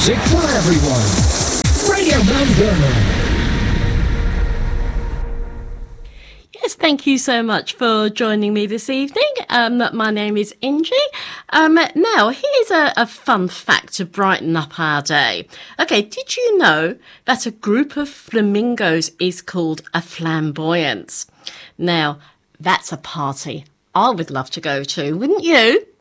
Music for everyone. Radio Melbourne. Yes, thank you so much for joining me this evening. My name is Ingie. Now, here's a fun fact to brighten up our day. Okay, did you know that a group of flamingos is called a flamboyance? Now, that's a party I would love to go to, wouldn't you?